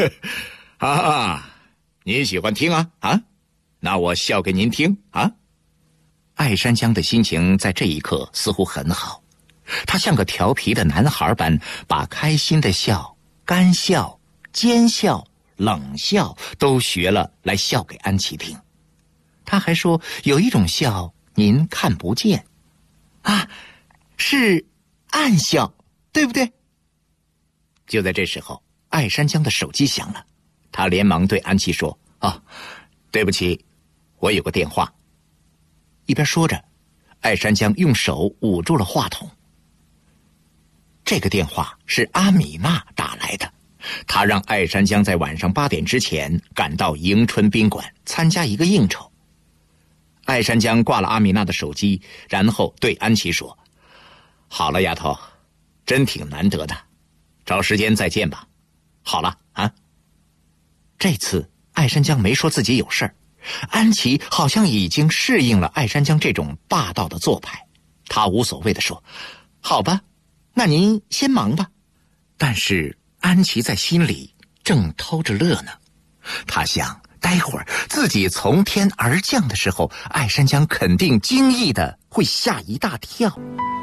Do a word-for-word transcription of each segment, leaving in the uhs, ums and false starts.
啊，您喜欢听啊啊？那我笑给您听啊。艾山江的心情在这一刻似乎很好，他像个调皮的男孩般，把开心的笑、干笑、尖笑、冷笑都学了来笑给安琪听。他还说有一种笑您看不见啊，是暗笑，对不对？就在这时候，艾山江的手机响了，他连忙对安琪说：啊，对不起，我有个电话。一边说着，艾山江用手捂住了话筒。这个电话是阿米娜打来的，她让艾山江在晚上八点之前赶到迎春宾馆参加一个应酬。艾山江挂了阿米娜的手机，然后对安琪说：好了，丫头，真挺难得的，找时间再见吧。好了啊。这次艾山江没说自己有事儿，安琪好像已经适应了艾山江这种霸道的做派，他无所谓地说：好吧，那您先忙吧。但是安琪在心里正偷着乐呢，他想待会儿自己从天而降的时候，艾山江肯定惊异的会吓一大跳。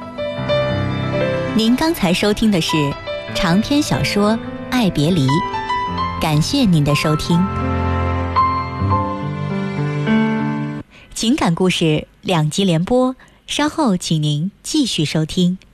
您刚才收听的是长篇小说《爱别离》，感谢您的收听。情感故事两集连播，稍后请您继续收听。